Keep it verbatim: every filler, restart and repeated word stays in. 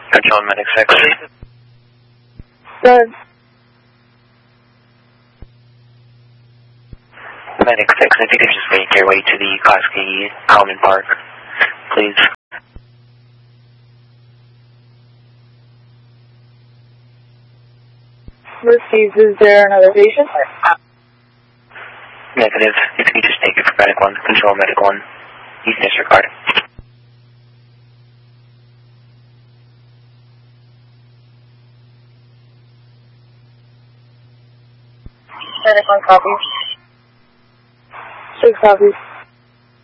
Control Medic six. Good. Medic six, if you could just make your way to the Koski Common Park, please. Received. Is there another patient? Negative. If you could just take it for Medic one, Control Medic one. You can disregard. Medic one copies. Six copies.